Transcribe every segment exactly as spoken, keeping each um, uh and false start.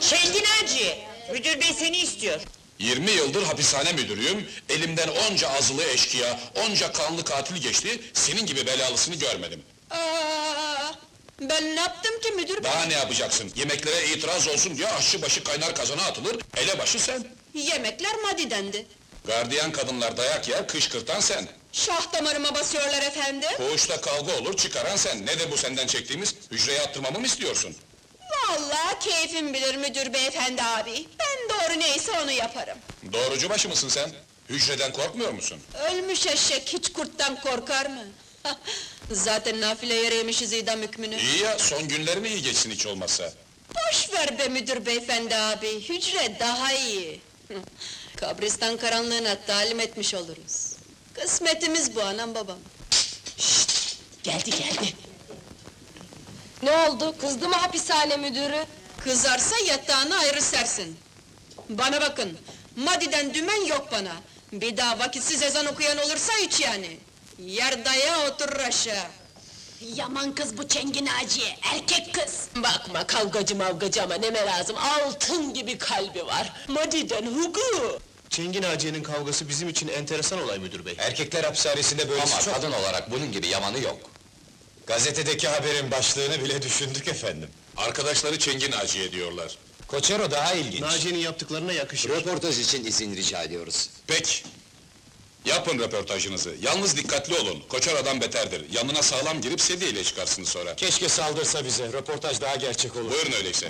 Şengin Hacı, müdür bey seni istiyor. Yirmi yıldır hapishane müdürüyüm, elimden onca azılı eşkıya, onca kanlı katil geçti, senin gibi belalısını görmedim. Aa, ben ne yaptım ki müdür bey? Daha ne yapacaksın? Yemeklere itiraz olsun diye aşçı başı kaynar kazana atılır, elebaşı sen. Yemekler madidendi. Gardiyan kadınlar dayak yer, kışkırtan sen. Şah damarıma basıyorlar efendim. Koğuşta kavga olur, çıkaran sen. Ne de bu senden çektiğimiz, hücreye attırmamı mı istiyorsun? Vallahi keyfim bilir müdür beyefendi abi. Ben doğru neyse onu yaparım. Doğrucu başı mısın sen? Hücreden korkmuyor musun? Ölmüş eşek hiç kurttan korkar mı? Zaten nafile yere yemişiz idam hükmünü. İyi ya, son günlerin iyi geçsin hiç olmazsa. Boş ver be müdür beyefendi abi, hücre daha iyi. Kabristan karanlığına talim etmiş oluruz. Kısmetimiz bu anam babam. Geldi geldi. Ne oldu? Kızdı mı hapishane müdürü? Kızarsa yatağını ayrı sersin. Bana bakın, madiden dümen yok bana. Bir daha vakitsiz ezan okuyan olursa hiç yani. Yer daya oturur aşağı. Yaman kız bu Çengin Naciye, erkek kız! Bakma kavgacı mavgacı ama neme lazım, altın gibi kalbi var. Madiden hugu! Çengin Naciye'nin kavgası bizim için enteresan olay müdür bey. Erkekler hapishanesinde böyle Ama çok... kadın olarak bunun gibi yamanı yok. Gazetedeki haberin başlığını bile düşündük efendim. Arkadaşları Çengin Naciye diyorlar. Koçero daha ilginç. Naciye'nin yaptıklarına yakışır. Röportaj için izin rica ediyoruz. Peki. Yapın röportajınızı, yalnız dikkatli olun, koçar adam beterdir. Yanına sağlam girip sedyeyle çıkarsınız sonra. Keşke saldırsa bize, röportaj daha gerçek olur. Buyurun öyleyse.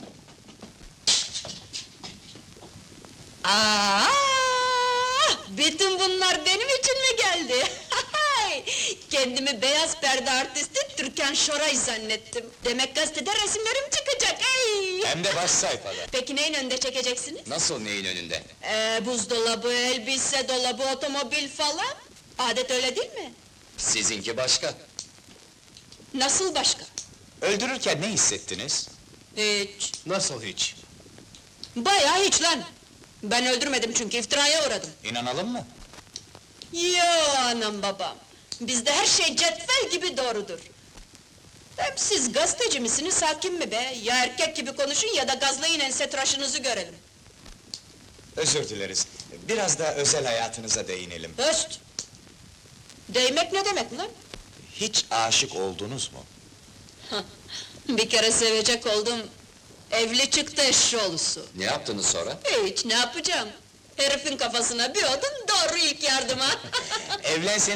Aa! Bütün bunlar benim için mi geldi? Kendimi beyaz perde artisti Türkan Şoray zannettim. Demek gazetede resimlerim çıkacak, ey! Hem de baş sayfada. Peki neyin önünde çekeceksiniz? Nasıl neyin önünde? Ee, buzdolabı, elbise dolabı, otomobil falan. Adet öyle değil mi? Sizinki başka. Nasıl başka? Öldürürken ne hissettiniz? Hiç. Nasıl hiç? Bayağı hiç lan! Ben öldürmedim çünkü iftiraya uğradım. İnanalım mı? Yo anam babam! Bizde her şey cetvel gibi doğrudur. Hem siz gazeteci misiniz, hakim mi be? Ya erkek gibi konuşun ya da gazlayın ense tıraşınızı görelim. Özür dileriz. Biraz da özel hayatınıza değinelim. Höst! Değmek ne demek lan? Hiç aşık oldunuz mu? Bir kere sevecek oldum, evli çıktı eşşoğlusu. Ne yaptınız sonra? Hiç, ne yapacağım? Herifin kafasına bir odun, doğru ilk yardıma! Evlenseniz